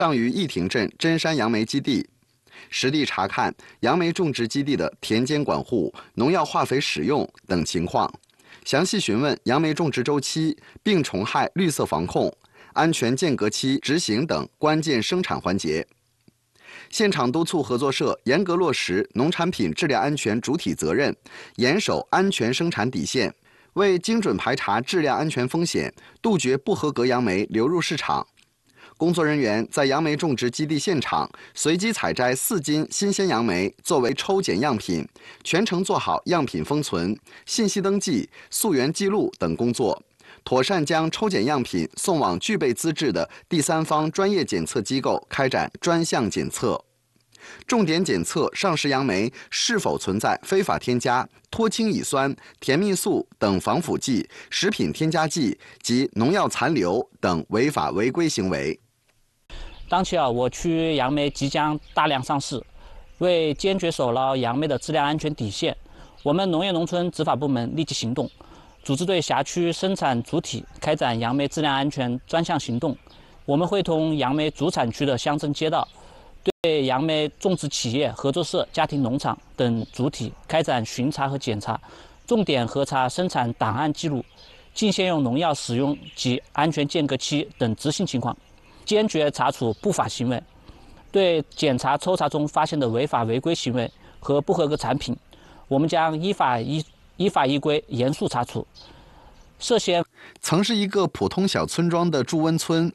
上于义亭镇真山杨梅基地，实地查看杨梅种植基地的田间管护、农药化肥使用等情况，详细询问杨梅种植周期、病虫害绿色防控、安全间隔期执行等关键生产环节。现场督促合作社严格落实农产品质量安全主体责任，严守安全生产底线，为精准排查质量安全风险，杜绝不合格杨梅流入市场。工作人员在杨梅种植基地现场随机采摘4斤新鲜杨梅作为抽检样品，全程做好样品封存、信息登记、溯源记录等工作，妥善将抽检样品送往具备资质的第三方专业检测机构开展专项检测，重点检测上市杨梅是否存在非法添加脱氢乙酸、甜蜜素等防腐剂、食品添加剂及农药残留等违法违规行为。 当前我区杨梅即将大量上市，为坚决守牢杨梅的质量安全底线，我们农业农村执法部门立即行动，组织对辖区生产主体开展杨梅质量安全专项行动。我们会同杨梅主产区的乡镇街道，对杨梅种植企业、合作社、家庭农场等主体开展巡查和检查，重点核查生产档案记录、禁限用农药使用及安全间隔期等执行情况，坚决查处不法行为。对检查抽查中发现的违法违规行为和不合格产品，我们将依法依规严肃查处。涉嫌曾是一个普通小村庄的祝温村，